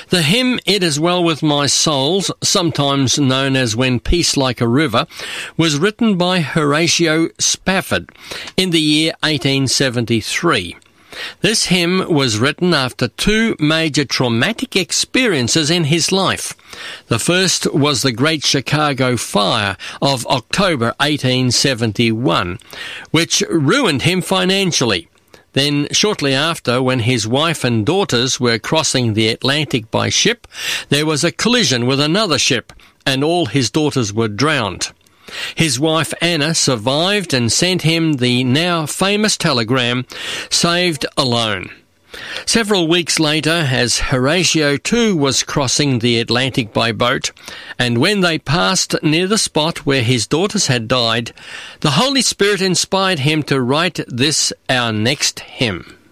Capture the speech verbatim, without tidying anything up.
The hymn It Is Well With My Souls, sometimes known as When Peace Like a River, was written by Horatio Spafford in the year eighteen seventy-three. This hymn was written after two major traumatic experiences in his life. The first was the Great Chicago Fire of October eighteen seventy-one, which ruined him financially. Then, shortly after, when his wife and daughters were crossing the Atlantic by ship, there was a collision with another ship, and all his daughters were drowned. His wife Anna survived and sent him the now famous telegram, "Saved alone." Several weeks later, as Horatio too was crossing the Atlantic by boat, and when they passed near the spot where his daughters had died, the Holy Spirit inspired him to write this, our next hymn.